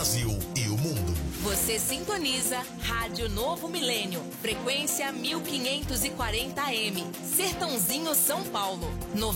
Brasil e o mundo. Você sintoniza Rádio Novo Milênio, frequência 1540 AM, Sertãozinho, São Paulo,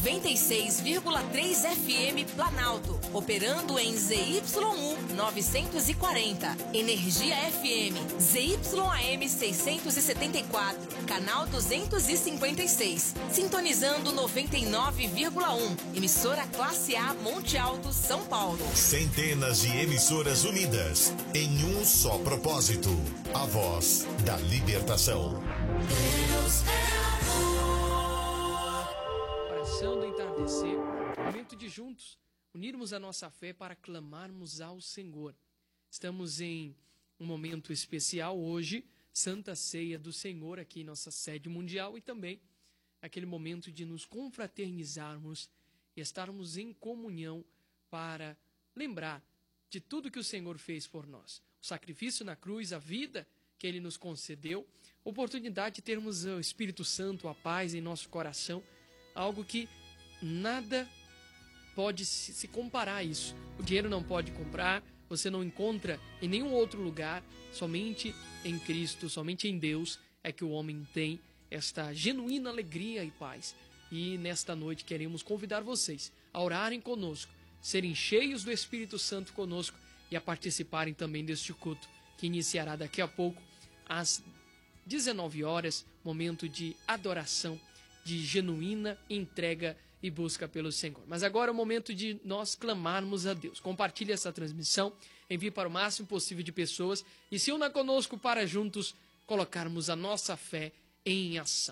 96,3 FM Planalto, operando em ZYU 940, Energia FM, ZYAM 674, canal 256, sintonizando 99,1, emissora Classe A Monte Alto, São Paulo. Centenas de emissoras unidas em um só propósito, a voz da libertação. Deus é amor. Oração do entardecer, momento de juntos unirmos a nossa fé para clamarmos ao Senhor. Estamos em um momento especial hoje, Santa Ceia do Senhor aqui em nossa sede mundial, e também aquele momento de nos confraternizarmos e estarmos em comunhão para lembrar de tudo que o Senhor fez por nós. O sacrifício na cruz, a vida que Ele nos concedeu, a oportunidade de termos o Espírito Santo, a paz em nosso coração, algo que nada pode se comparar a isso. O dinheiro não pode comprar, você não encontra em nenhum outro lugar, somente em Cristo, somente em Deus é que o homem tem esta genuína alegria e paz. E nesta noite queremos convidar vocês a orarem conosco, serem cheios do Espírito Santo conosco e a participarem também deste culto que iniciará daqui a pouco às 19 horas, momento de adoração, de genuína entrega e busca pelo Senhor. Mas agora é o momento de nós clamarmos a Deus. Compartilhe essa transmissão, envie para o máximo possível de pessoas e se una conosco para juntos colocarmos a nossa fé em ação.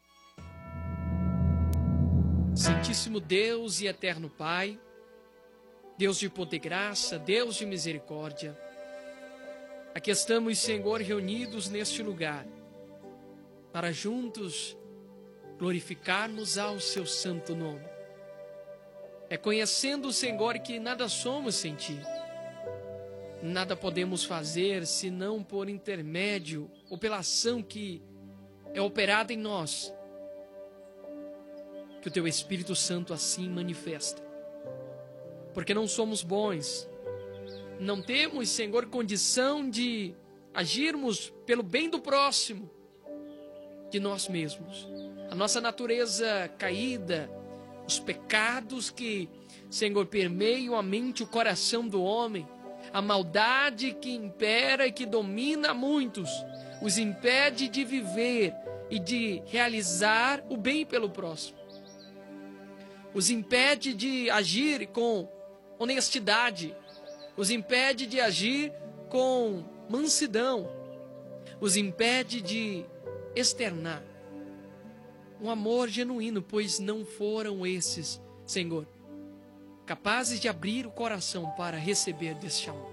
Santíssimo Deus e eterno Pai, Deus de poder e graça, Deus de misericórdia, aqui estamos, Senhor, reunidos neste lugar, para juntos glorificarmos ao Seu santo nome. É conhecendo o Senhor que nada somos sem Ti, nada podemos fazer senão por intermédio ou pela ação que é operada em nós, que o Teu Espírito Santo assim manifesta. Porque não somos bons, não temos, Senhor, condição de agirmos pelo bem do próximo, de nós mesmos. A nossa natureza caída, os pecados que, Senhor, permeiam a mente e o coração do homem, a maldade que impera e que domina muitos, os impede de viver e de realizar o bem pelo próximo. Os impede de agir com honestidade, os impede de agir com mansidão, os impede de externar um amor genuíno, pois não foram esses, Senhor, capazes de abrir o coração para receber deste amor.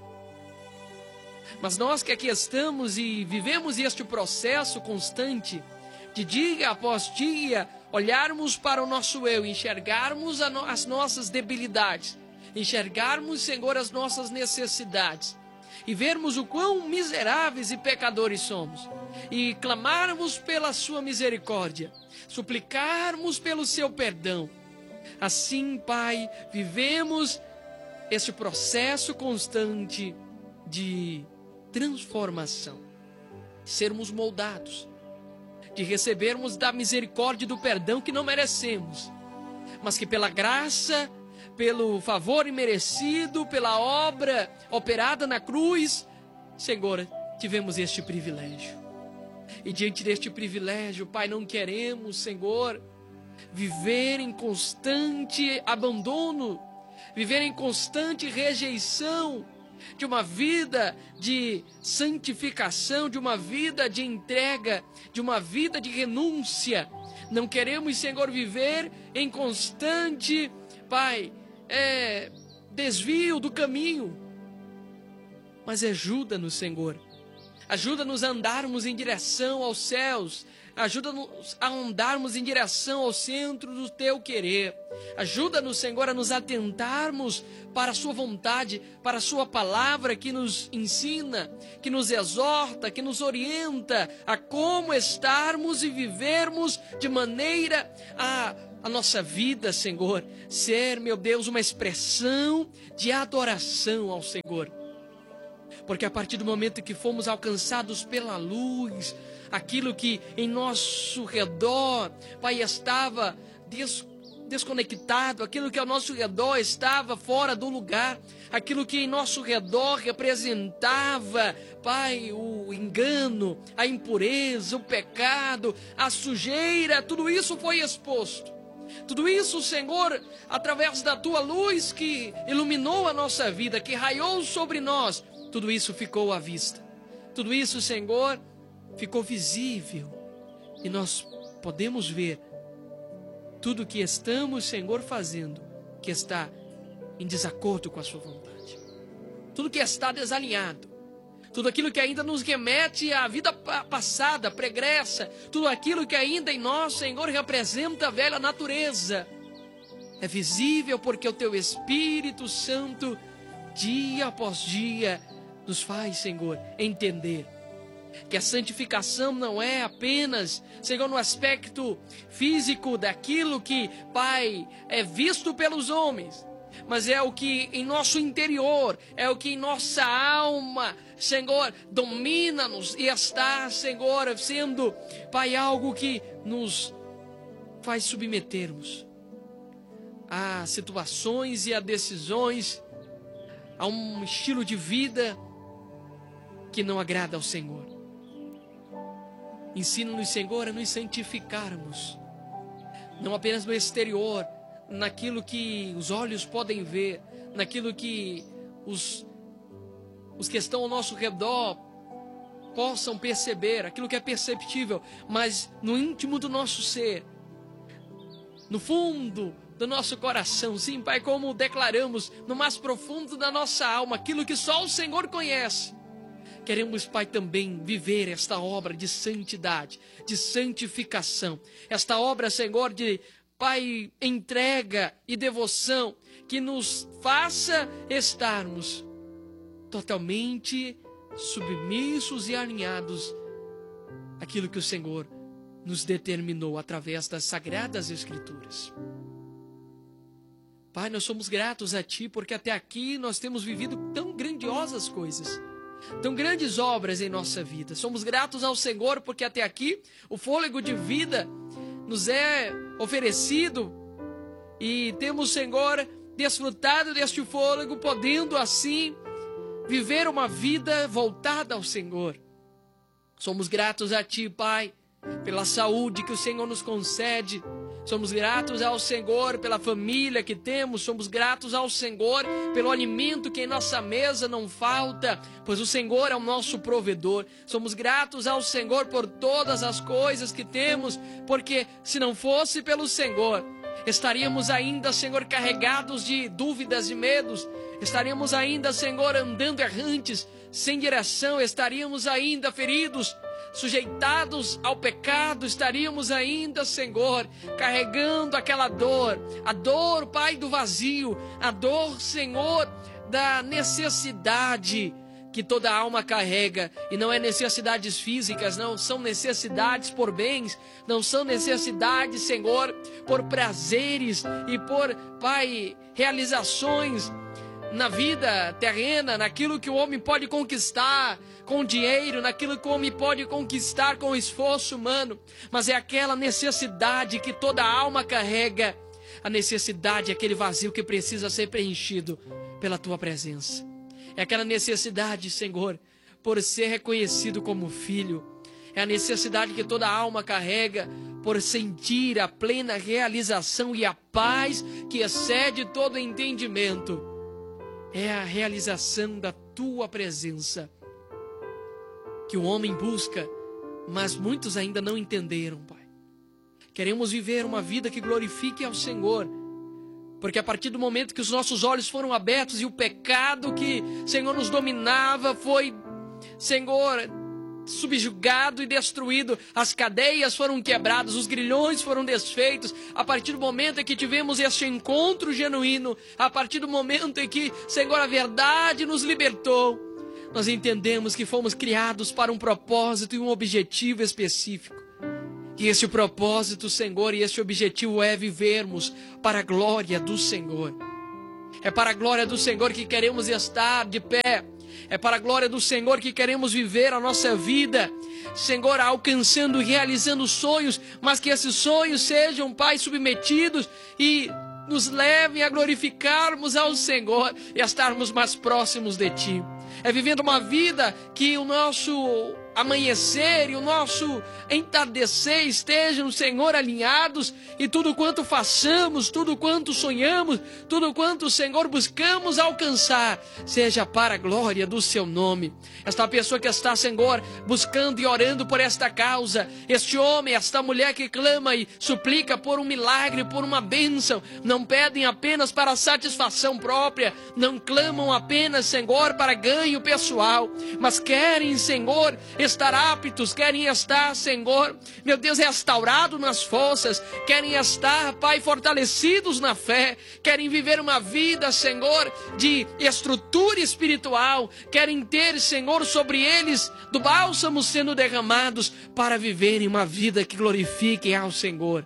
Mas nós que aqui estamos e vivemos este processo constante de dia após dia, olharmos para o nosso eu, enxergarmos as nossas debilidades, enxergarmos, Senhor, as nossas necessidades e vermos o quão miseráveis e pecadores somos e clamarmos pela Sua misericórdia, suplicarmos pelo Seu perdão. Assim, Pai, vivemos este processo constante de transformação, de sermos moldados, de recebermos da misericórdia e do perdão que não merecemos, mas que pela graça, pelo favor imerecido, pela obra operada na cruz, Senhor, tivemos este privilégio. E diante deste privilégio, Pai, não queremos, Senhor, viver em constante abandono, viver em constante rejeição de uma vida de santificação, de uma vida de entrega, de uma vida de renúncia. Não queremos, Senhor, viver em constante, Pai, desvio do caminho. Mas ajuda-nos, Senhor. Ajuda-nos a andarmos em direção aos céus. Ajuda-nos a andarmos em direção ao centro do Teu querer. Ajuda-nos, Senhor, a nos atentarmos para a Sua vontade, para a Sua palavra que nos ensina, que nos exorta, que nos orienta a como estarmos e vivermos de maneira a nossa vida, Senhor, ser, meu Deus, uma expressão de adoração ao Senhor. Porque a partir do momento que fomos alcançados pela luz, aquilo que em nosso redor, Pai, estava desconectado, aquilo que ao nosso redor estava fora do lugar, aquilo que em nosso redor representava, Pai, o engano, a impureza, o pecado, a sujeira, tudo isso foi exposto. Tudo isso, Senhor, através da Tua luz que iluminou a nossa vida, que raiou sobre nós, tudo isso ficou à vista. Tudo isso, Senhor, ficou visível. E nós podemos ver tudo que estamos, Senhor, fazendo, que está em desacordo com a Sua vontade. Tudo que está desalinhado. Tudo aquilo que ainda nos remete à vida passada, pregressa. Tudo aquilo que ainda em nós, Senhor, representa a velha natureza. É visível porque o Teu Espírito Santo, dia após dia, nos faz, Senhor, entender que a santificação não é apenas, Senhor, no aspecto físico daquilo que, Pai, é visto pelos homens, mas é o que em nosso interior, é o que em nossa alma, Senhor, domina-nos e está, Senhor, sendo, Pai, algo que nos faz submetermos a situações e a decisões, a um estilo de vida que não agrada ao Senhor. Ensina-nos, Senhor, a nos santificarmos, não apenas no exterior, naquilo que os olhos podem ver, naquilo que os que estão ao nosso redor possam perceber, aquilo que é perceptível, mas no íntimo do nosso ser, no fundo do nosso coração, sim, Pai, como declaramos, no mais profundo da nossa alma, aquilo que só o Senhor conhece. Queremos, Pai, também viver esta obra de santidade, de santificação, esta obra, Senhor, de, Pai, entrega e devoção, que nos faça estarmos totalmente submissos e alinhados àquilo que o Senhor nos determinou através das Sagradas Escrituras. Pai, nós somos gratos a Ti, porque até aqui nós temos vivido tão grandiosas coisas, tão grandes obras em nossa vida. Somos gratos ao Senhor, porque até aqui o fôlego de vida nos é oferecido e temos, Senhor, desfrutado deste fôlego, podendo assim viver uma vida voltada ao Senhor. Somos gratos a Ti, Pai, pela saúde que o Senhor nos concede. Somos gratos ao Senhor pela família que temos. Somos gratos ao Senhor pelo alimento que em nossa mesa não falta, pois o Senhor é o nosso provedor. Somos gratos ao Senhor por todas as coisas que temos, porque se não fosse pelo Senhor, estaríamos ainda, Senhor, carregados de dúvidas e medos. Estaríamos ainda, Senhor, andando errantes, sem direção. Estaríamos ainda feridos, sujeitados ao pecado. Estaríamos ainda, Senhor, carregando aquela dor, a dor, Pai, do vazio, a dor, Senhor, da necessidade que toda alma carrega. E não é necessidades físicas, não são necessidades por bens, não são necessidades, Senhor, por prazeres e por, Pai, realizações na vida terrena, naquilo que o homem pode conquistar com dinheiro, naquilo que o homem pode conquistar com esforço humano, mas é aquela necessidade que toda alma carrega, a necessidade, aquele vazio que precisa ser preenchido pela Tua presença. É aquela necessidade, Senhor, por ser reconhecido como filho. É a necessidade que toda alma carrega por sentir a plena realização e a paz que excede todo entendimento. É a realização da Tua presença que o homem busca, mas muitos ainda não entenderam, Pai. Queremos viver uma vida que glorifique ao Senhor, porque a partir do momento que os nossos olhos foram abertos e o pecado que, Senhor, nos dominava foi, Senhor, subjugado e destruído, as cadeias foram quebradas, os grilhões foram desfeitos. A partir do momento em que tivemos este encontro genuíno, a partir do momento em que, Senhor, a verdade nos libertou, nós entendemos que fomos criados para um propósito e um objetivo específico. E esse propósito, Senhor, e esse objetivo é vivermos para a glória do Senhor. É para a glória do Senhor que queremos estar de pé, É para a glória do Senhor que queremos viver a nossa vida, Senhor, alcançando e realizando sonhos, mas que esses sonhos sejam, Pai, submetidos e nos levem a glorificarmos ao Senhor e a estarmos mais próximos de Ti. É vivendo uma vida que o nosso amanhecer e o nosso entardecer estejam, Senhor, alinhados, e tudo quanto façamos, tudo quanto sonhamos, tudo quanto, Senhor, buscamos alcançar, seja para a glória do Seu nome. Esta pessoa que está, Senhor, buscando e orando por esta causa, este homem, esta mulher que clama e suplica por um milagre, por uma bênção, não pedem apenas para satisfação própria, não clamam apenas, Senhor, para ganho pessoal, mas querem, Senhor, estar aptos, querem estar, Senhor, meu Deus, restaurados nas forças, querem estar, Pai, fortalecidos na fé, querem viver uma vida, Senhor, de estrutura espiritual, querem ter, Senhor, sobre eles do bálsamo sendo derramados para viverem uma vida que glorifique ao Senhor.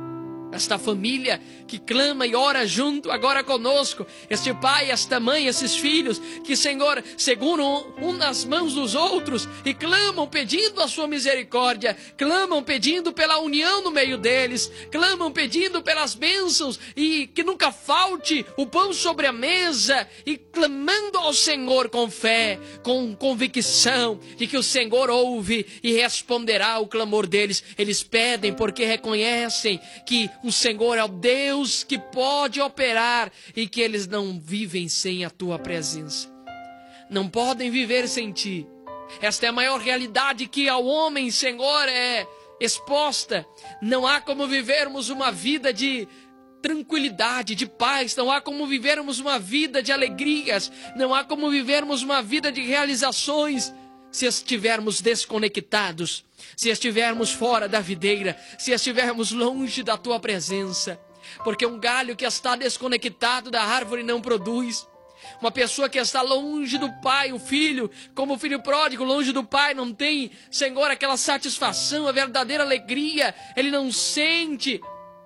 Esta família que clama e ora junto agora conosco, este pai, esta mãe, esses filhos que, Senhor, seguram um nas mãos dos outros e clamam pedindo a sua misericórdia, clamam pedindo pela união no meio deles, clamam pedindo pelas bênçãos e que nunca falte o pão sobre a mesa, e clamando ao Senhor com fé, com convicção de que o Senhor ouve e responderá ao clamor deles. Eles pedem porque reconhecem que o Senhor é o Deus que pode operar e que eles não vivem sem a Tua presença. Não podem viver sem Ti. Esta é a maior realidade que ao homem, Senhor, é exposta. Não há como vivermos uma vida de tranquilidade, de paz. Não há como vivermos uma vida de alegrias. Não há como vivermos uma vida de realizações se estivermos desconectados, se estivermos fora da videira, se estivermos longe da Tua presença. Porque um galho que está desconectado da árvore não produz. Uma pessoa que está longe do pai, o filho, como o filho pródigo, longe do pai, não tem, Senhor, aquela satisfação, a verdadeira alegria. Ele não sente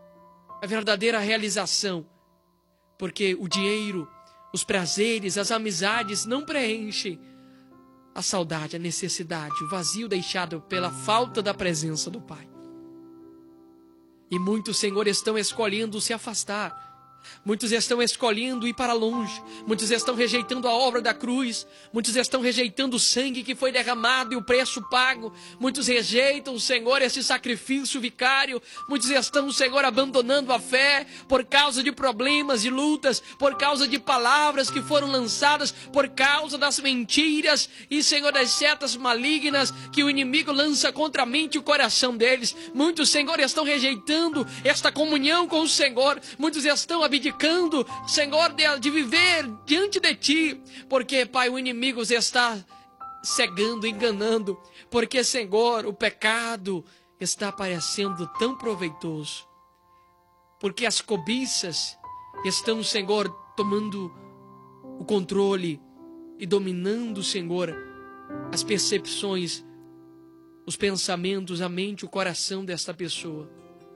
a verdadeira realização. Porque o dinheiro, os prazeres, as amizades não preenchem a saudade, a necessidade, o vazio deixado pela falta da presença do Pai. E muitos, Senhor, estão escolhendo se afastar. Muitos estão escolhendo ir para longe. Muitos estão rejeitando a obra da cruz. Muitos estão rejeitando o sangue que foi derramado e o preço pago. Muitos rejeitam, Senhor, esse sacrifício vicário. Muitos estão, Senhor, abandonando a fé por causa de problemas e lutas, por causa de palavras que foram lançadas, por causa das mentiras e, Senhor, das setas malignas que o inimigo lança contra a mente e o coração deles. Muitos, Senhor, estão rejeitando esta comunhão com o Senhor. Muitos estão abdicando, Senhor, de viver diante de Ti, porque, Pai, o inimigo os está cegando, enganando, porque, Senhor, o pecado está parecendo tão proveitoso, porque as cobiças estão, Senhor, tomando o controle e dominando, Senhor, as percepções, os pensamentos, a mente, o coração desta pessoa.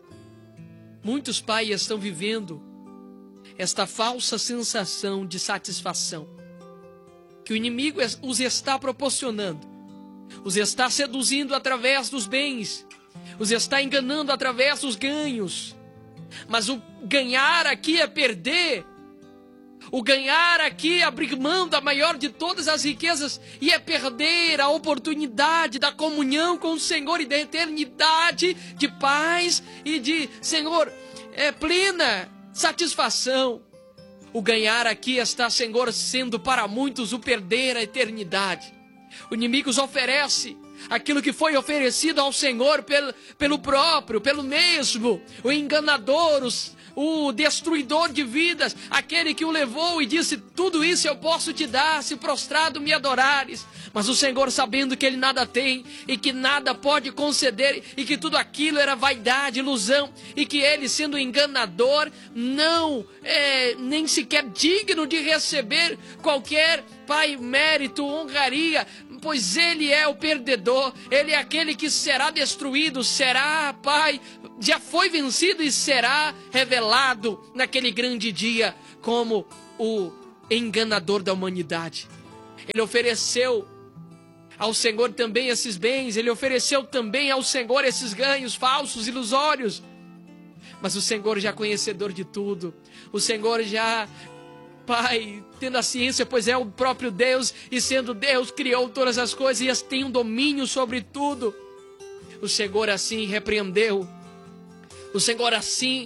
Muitos, Pai, estão vivendo esta falsa sensação de satisfação que o inimigo os está proporcionando, os está seduzindo através dos bens, os está enganando através dos ganhos. Mas o ganhar aqui é perder. O ganhar aqui é abrir mão da maior de todas as riquezas e é perder a oportunidade da comunhão com o Senhor e da eternidade de paz e de, Senhor, plena satisfação. O ganhar aqui está, Senhor, sendo para muitos o perder a eternidade. O inimigo os oferece aquilo que foi oferecido ao Senhor pelo próprio, pelo mesmo, o enganador, o destruidor de vidas, aquele que o levou e disse: tudo isso eu posso te dar se prostrado me adorares. Mas o Senhor, sabendo que ele nada tem e que nada pode conceder e que tudo aquilo era vaidade, ilusão, e que ele, sendo enganador, não é nem sequer digno de receber qualquer, Pai, mérito, honraria, pois ele é o perdedor, ele é aquele que será destruído, será, Pai, já foi vencido e será revelado naquele grande dia como o enganador da humanidade. Ele ofereceu ao Senhor também esses bens, ele ofereceu também ao Senhor esses ganhos falsos, ilusórios. Mas o Senhor já é conhecedor de tudo, o Senhor já, Pai, tendo a ciência, pois é o próprio Deus, e sendo Deus, criou todas as coisas e tem um domínio sobre tudo. O Senhor assim repreendeu, o Senhor assim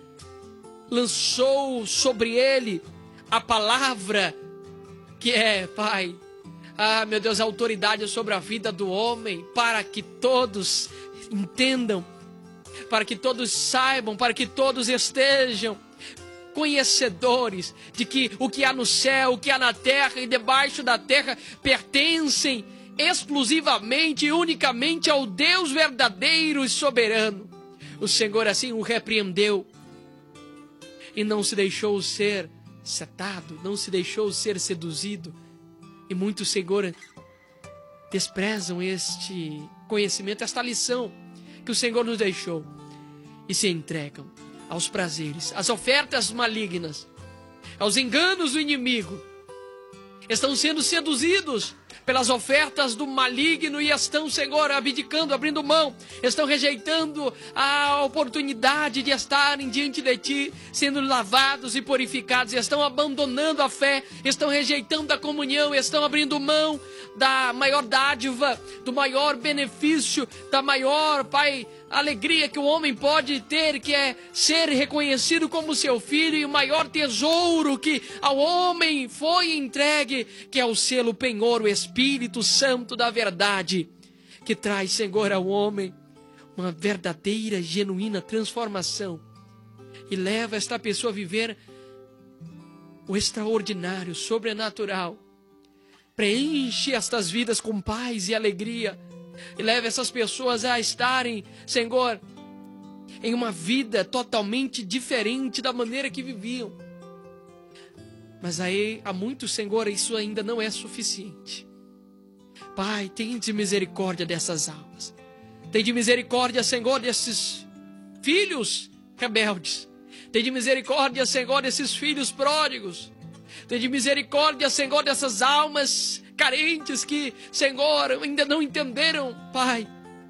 lançou sobre ele a palavra que é, Pai, meu Deus, a autoridade sobre a vida do homem, para que todos entendam, para que todos saibam, para que todos estejam conhecedores de que o que há no céu, o que há na terra e debaixo da terra pertencem exclusivamente e unicamente ao Deus verdadeiro e soberano. O Senhor assim o repreendeu e não se deixou ser setado, não se deixou ser seduzido. E muitos, Senhor, desprezam este conhecimento, esta lição que o Senhor nos deixou, e se entregam aos prazeres, às ofertas malignas, aos enganos do inimigo. Estão sendo seduzidos pelas ofertas do maligno e estão, Senhor, abdicando, abrindo mão, estão rejeitando a oportunidade de estarem diante de Ti, sendo lavados e purificados, e estão abandonando a fé, estão rejeitando a comunhão, estão abrindo mão da maior dádiva, do maior benefício, da maior, Pai, alegria que o homem pode ter, que é ser reconhecido como seu filho, e o maior tesouro que ao homem foi entregue, que é o selo penhor, o Espírito Santo da verdade, que traz, Senhor, ao homem uma verdadeira, genuína transformação e leva esta pessoa a viver o extraordinário, sobrenatural. Preenche estas vidas com paz e alegria e leva essas pessoas a estarem, Senhor, em uma vida totalmente diferente da maneira que viviam. Mas aí, há muitos, Senhor, isso ainda não é suficiente. Pai, tenha de misericórdia dessas almas. Tenha de misericórdia, Senhor, desses filhos rebeldes. Tenha de misericórdia, Senhor, desses filhos pródigos. Tenha de misericórdia, Senhor, dessas almas carentes que, Senhor, ainda não entenderam, Pai,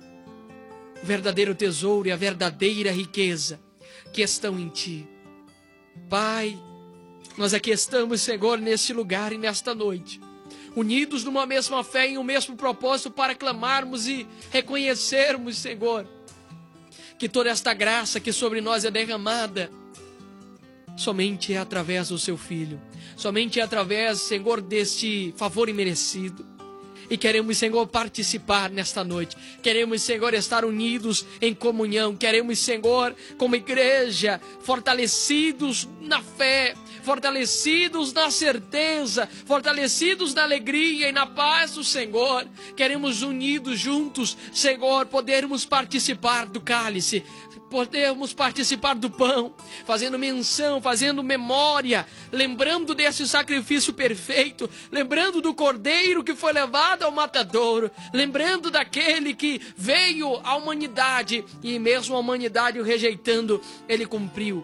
o verdadeiro tesouro e a verdadeira riqueza que estão em Ti. Pai, nós aqui estamos, Senhor, neste lugar e nesta noite, unidos numa mesma fé e em um mesmo propósito para clamarmos e reconhecermos, Senhor, que toda esta graça que sobre nós é derramada somente é através do Seu Filho, somente é através, Senhor, deste favor imerecido. E queremos, Senhor, participar nesta noite. Queremos, Senhor, estar unidos em comunhão. Queremos, Senhor, como igreja, fortalecidos na fé, fortalecidos na certeza, fortalecidos na alegria e na paz do Senhor. Queremos, unidos juntos, Senhor, podermos participar do cálice, podemos participar do pão, fazendo menção, fazendo memória, lembrando desse sacrifício perfeito, lembrando do cordeiro que foi levado ao matadouro, lembrando daquele que veio à humanidade e mesmo a humanidade o rejeitando, ele cumpriu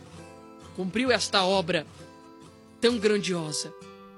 esta obra tão grandiosa,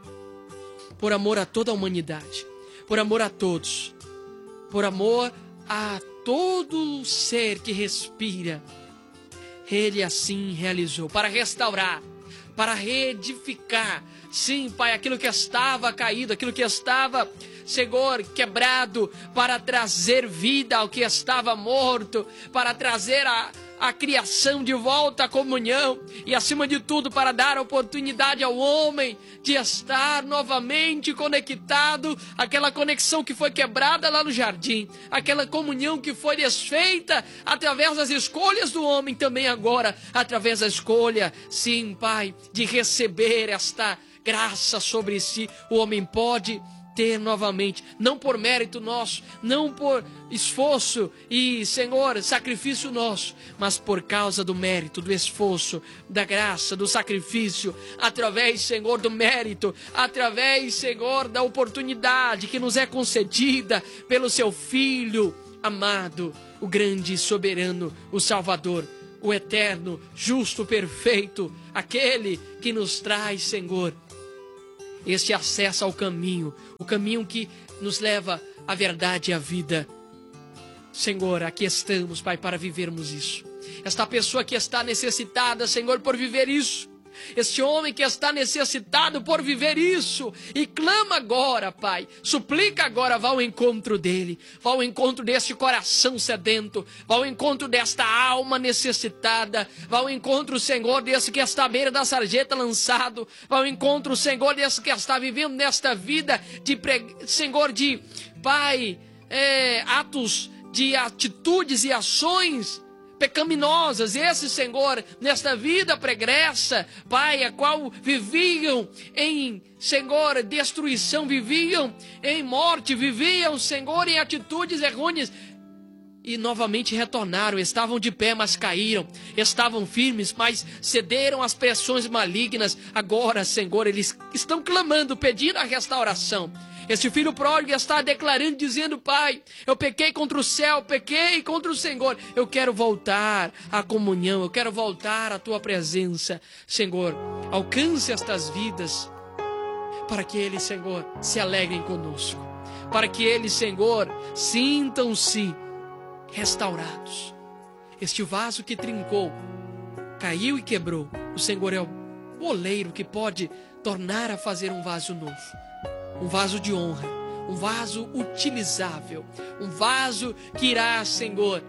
por amor a toda a humanidade, por amor a todos, por amor a todo ser que respira. Ele assim realizou, para restaurar, para reedificar, sim, Pai, aquilo que estava caído, aquilo que estava, Senhor, quebrado, para trazer vida ao que estava morto, para trazer a criação de volta à comunhão e, acima de tudo, para dar oportunidade ao homem de estar novamente conectado, aquela conexão que foi quebrada lá no jardim, aquela comunhão que foi desfeita através das escolhas do homem, também agora, através da escolha, sim, Pai, de receber esta graça sobre si, o homem pode ter novamente, não por mérito nosso, não por esforço e, Senhor, sacrifício nosso, mas por causa do mérito, do esforço, da graça, do sacrifício, através, Senhor, do mérito, através, Senhor, da oportunidade que nos é concedida pelo Seu Filho amado, o grande e soberano, o Salvador, o eterno, justo, perfeito, aquele que nos traz, Senhor, este acesso ao caminho, o caminho que nos leva à verdade e à vida. Senhor, aqui estamos, Pai, para vivermos isso. Esta pessoa que está necessitada, Senhor, por viver isso. Este homem que está necessitado por viver isso e clama agora, Pai, suplica agora, vá ao encontro dele, vá ao encontro deste coração sedento, vá ao encontro desta alma necessitada, vá ao encontro, Senhor, desse que está à beira da sarjeta lançado, vá ao encontro, Senhor, desse que está vivendo nesta vida de, Senhor, de, Pai, atos de atitudes e ações pecaminosas, esse, Senhor, nesta vida pregressa, Pai, a qual viviam em, Senhor, destruição, viviam em morte, viviam, Senhor, em atitudes errôneas, e novamente retornaram, estavam de pé, mas caíram, estavam firmes, mas cederam às pressões malignas. Agora, Senhor, eles estão clamando, pedindo a restauração. Este filho pródigo está declarando, dizendo: Pai, eu pequei contra o céu, pequei contra o Senhor. Eu quero voltar à comunhão, eu quero voltar à Tua presença. Senhor, alcance estas vidas, para que eles, Senhor, se alegrem conosco. Para que eles, Senhor, sintam-se restaurados. Este vaso que trincou, caiu e quebrou, o Senhor é o oleiro que pode tornar a fazer um vaso novo. Um vaso de honra, um vaso utilizável, um vaso que irá, Senhor,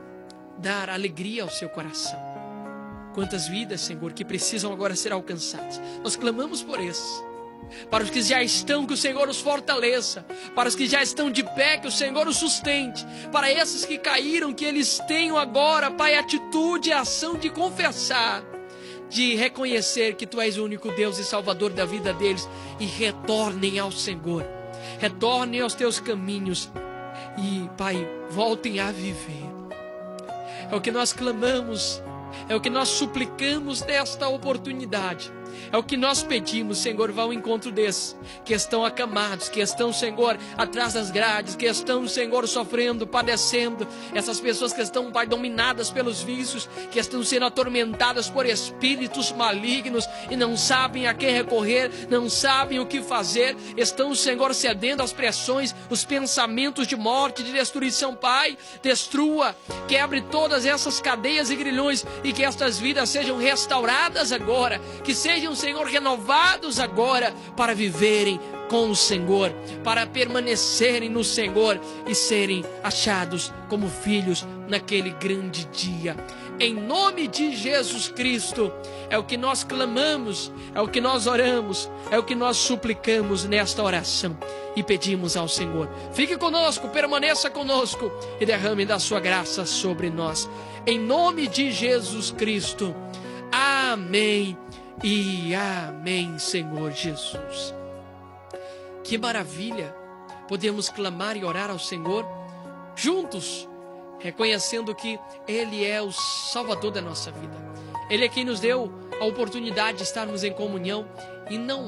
dar alegria ao seu coração. Quantas vidas, Senhor, que precisam agora ser alcançadas. Nós clamamos por esses. Para os que já estão, que o Senhor os fortaleça. Para os que já estão de pé, que o Senhor os sustente. Para esses que caíram, que eles tenham agora, Pai, atitude e ação de confessar, de reconhecer que Tu és o único Deus e Salvador da vida deles, e retornem ao Senhor, retornem aos Teus caminhos e, Pai, voltem a viver. É o que nós clamamos, é o que nós suplicamos nesta oportunidade. É o que nós pedimos, Senhor, vá ao encontro desses que estão acamados, que estão, Senhor, atrás das grades, que estão, Senhor, sofrendo, padecendo. Essas pessoas que estão, Pai, dominadas pelos vícios, que estão sendo atormentadas por espíritos malignos e não sabem a quem recorrer, não sabem o que fazer. Estão, Senhor, cedendo às pressões, os pensamentos de morte, de destruição. Pai, destrua, quebre todas essas cadeias e grilhões e que estas vidas sejam restauradas agora, que sejam, Senhor, renovados agora para viverem com o Senhor, para permanecerem no Senhor e serem achados como filhos naquele grande dia. Em nome de Jesus Cristo, é o que nós clamamos, é o que nós oramos, é o que nós suplicamos nesta oração e pedimos ao Senhor. Fique conosco, permaneça conosco e derrame da sua graça sobre nós. Em nome de Jesus Cristo. Amém e amém, Senhor Jesus. Que maravilha podemos clamar e orar ao Senhor juntos, reconhecendo que Ele é o Salvador da nossa vida. Ele é quem nos deu a oportunidade de estarmos em comunhão e não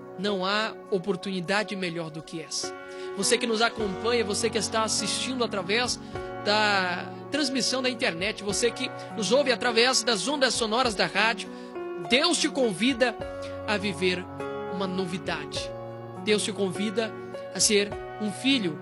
há oportunidade melhor do que essa. Você que nos acompanha, você que está assistindo através da transmissão da internet, você que nos ouve através das ondas sonoras da rádio, Deus te convida a viver uma novidade. Deus te convida a ser um filho.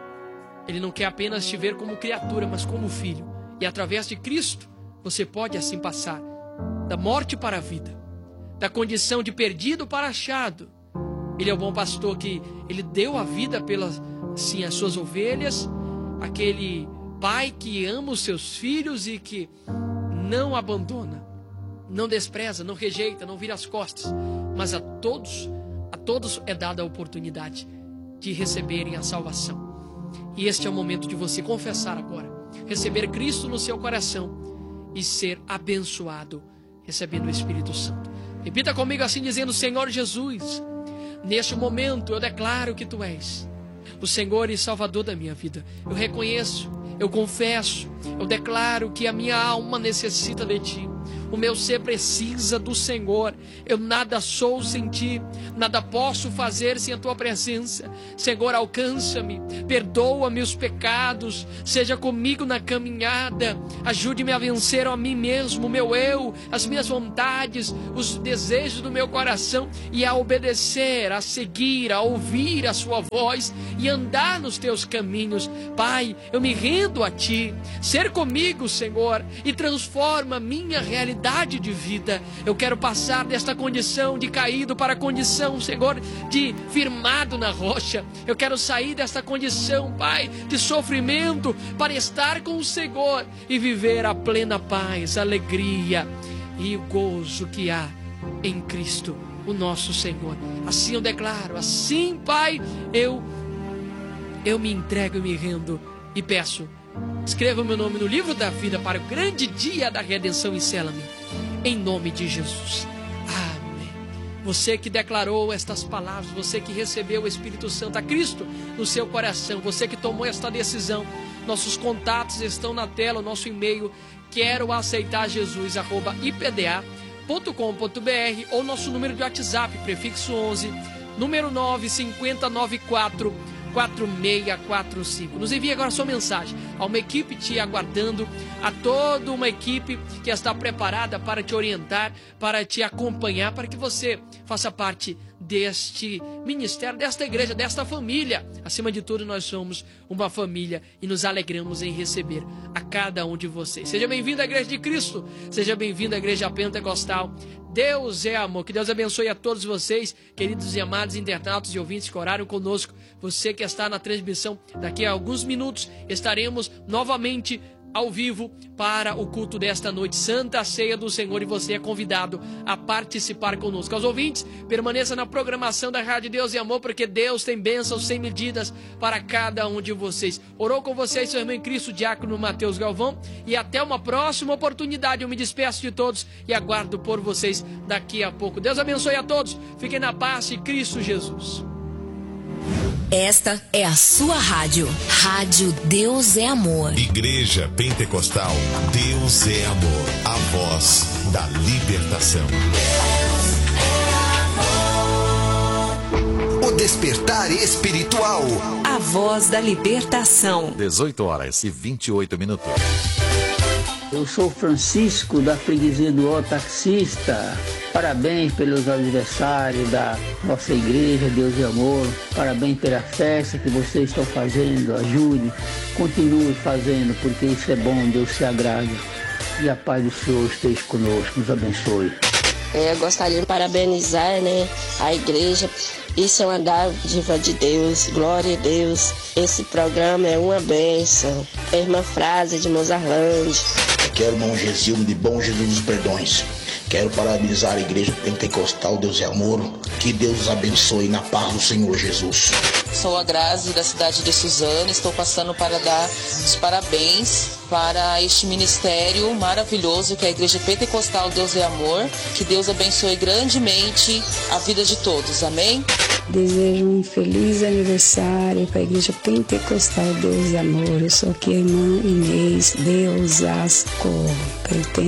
Ele não quer apenas te ver como criatura, mas como filho. E através de Cristo, você pode assim passar da morte para a vida, da condição de perdido para achado. Ele é o bom pastor que Ele deu a vida pelas, sim, as suas ovelhas, aquele pai que ama os seus filhos e que não abandona, não despreza, não rejeita, não vira as costas, mas a todos é dada a oportunidade de receberem a salvação. E este é o momento de você confessar agora, receber Cristo no seu coração e ser abençoado, recebendo o Espírito Santo. Repita comigo assim, dizendo: Senhor Jesus, neste momento eu declaro que Tu és o Senhor e Salvador da minha vida. Eu reconheço, eu confesso, eu declaro que a minha alma necessita de Ti. O meu ser precisa do Senhor. Eu nada sou sem Ti, nada posso fazer sem a Tua presença. Senhor, alcança-me, perdoa-me os pecados, seja comigo na caminhada, ajude-me a vencer a mim mesmo, o meu eu, as minhas vontades, os desejos do meu coração, e a obedecer, a seguir, a ouvir a Sua voz e andar nos Teus caminhos. Pai, eu me rendo a Ti, ser comigo, Senhor, e transforma a minha realidade de vida. Eu quero passar desta condição de caído para a condição, Senhor, de firmado na rocha. Eu quero sair desta condição, Pai, de sofrimento, para estar com o Senhor e viver a plena paz, a alegria e o gozo que há em Cristo, o nosso Senhor. Assim eu declaro, assim, Pai, eu me entrego e me rendo e peço, escreva o meu nome no livro da vida para o grande dia da redenção e sela-me, em nome de Jesus. Amém. Você que declarou estas palavras, você que recebeu o Espírito Santo, a Cristo no seu coração, você que tomou esta decisão, nossos contatos estão na tela, o nosso e-mail, quero aceitar Jesus, @ipda.com.br, ou nosso número de WhatsApp, prefixo 11, número 95094 4645. Nos envie agora sua mensagem. Há uma equipe te aguardando, há toda uma equipe que está preparada para te orientar, para te acompanhar, para que você faça parte deste ministério, desta igreja, desta família. Acima de tudo, nós somos uma família e nos alegramos em receber a cada um de vocês. Seja bem-vindo à Igreja de Cristo, seja bem-vindo à Igreja Pentecostal. Deus é amor. Que Deus abençoe a todos vocês, queridos e amados internautas e ouvintes que oraram conosco. Você que está na transmissão, daqui a alguns minutos estaremos novamente ao vivo para o culto desta noite, Santa Ceia do Senhor, e você é convidado a participar conosco. Aos ouvintes, permaneça na programação da Rádio Deus e Amor, porque Deus tem bênçãos sem medidas para cada um de vocês. Orou com vocês seu irmão em Cristo, diácono Mateus Galvão, e até uma próxima oportunidade. Eu me despeço de todos e aguardo por vocês daqui a pouco. Deus abençoe a todos, fiquem na paz de Cristo Jesus. Esta é a sua rádio. Rádio Deus é Amor. Igreja Pentecostal, Deus é Amor. A voz da libertação. O despertar espiritual. A voz da libertação. 18h28. Eu sou Francisco, da freguesia do Ó Taxista. Parabéns pelos aniversários da nossa igreja, Deus e Amor. Parabéns pela festa que vocês estão fazendo. Ajude, continue fazendo, porque isso é bom, Deus se agrada. E a paz do Senhor esteja conosco, nos abençoe. Eu gostaria de parabenizar, a igreja. Isso é uma dádiva de Deus, glória a Deus. Esse programa é uma bênção. É a irmã Frase de Mozarlândia. Quero, irmão Gesilmo, de Bom Jesus dos Perdões. Quero parabenizar a Igreja Pentecostal Deus é Amor. Que Deus os abençoe na paz do Senhor Jesus. Sou a Grazi, da cidade de Suzano. Estou passando para dar os parabéns para este ministério maravilhoso que é a Igreja Pentecostal Deus é Amor. Que Deus abençoe grandemente a vida de todos. Amém? Desejo um feliz aniversário para a Igreja Pentecostal Deus é Amor. Eu sou aqui a irmã Inês de Osasco.